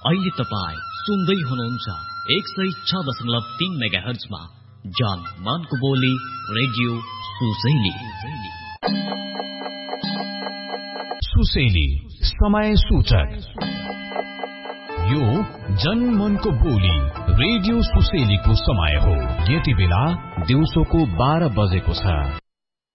अहिले तपाईँ सुन्दै हुनुहुन्छ 106.3 मेगाहर्जमा जान मानको बोली रेडियो सुसेली। सुसेली समय सूचक। यो जनमनको बोली रेडियो सुसेलीको समय हो। यति बेला दिउँसोको 12 बजेको छ।